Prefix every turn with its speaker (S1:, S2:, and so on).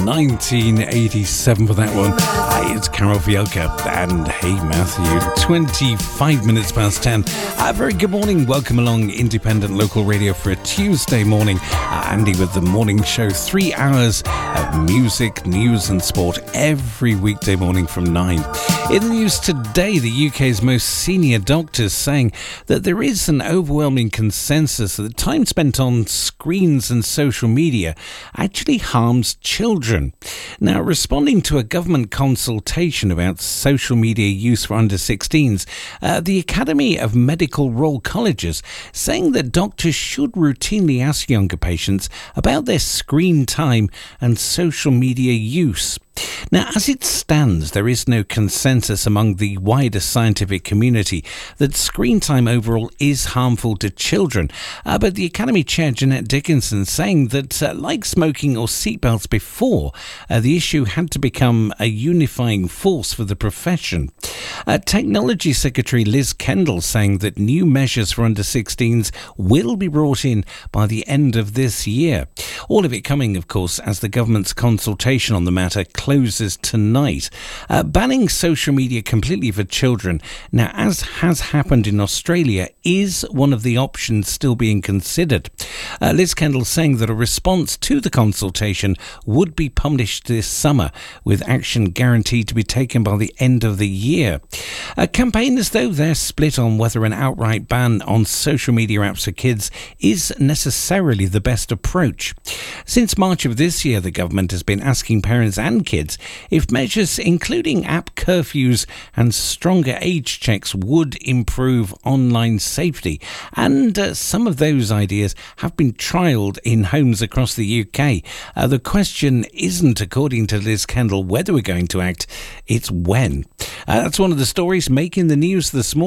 S1: 1987 for that one. It's Carol Fielka and Hey Matthew. 25 minutes past 10. Very good morning. Welcome along Independent Local Radio for a Tuesday morning. Andy with the morning show. 3 hours of music, news and sport every weekday morning from 9. In the news today, the UK's most senior doctors saying that there is an overwhelming consensus that time spent on screens and social media actually harms children. Now, responding to a government consultation about social media use for under 16s, the Academy of Medical Royal Colleges saying that doctors should routinely ask younger patients about their screen time and social media use. Now, as it stands, there is no consensus among the wider scientific community that screen time overall is harmful to children. But the Academy Chair, Jeanette Dickinson, saying that like smoking or seatbelts before, the issue had to become a unifying force for the profession. Technology Secretary Liz Kendall saying that new measures for under 16s will be brought in by the end of this year. All of it coming, of course, as the government's consultation on the matter closes tonight. Banning social media completely for children, now as has happened in Australia, is one of the options still being considered. Liz Kendall saying that a response to the consultation would be published this summer, with action guaranteed to be taken by the end of the year. Campaigners, though, they're split on whether an outright ban on social media apps for kids is necessarily the best approach. Since March of this year, the government has been asking parents and kids if measures including app curfews and stronger age checks would improve online safety. And some of those ideas have been trialled in homes across the UK. The question isn't, according to Liz Kendall, whether we're going to act, it's when. That's one of the stories making the news this morning.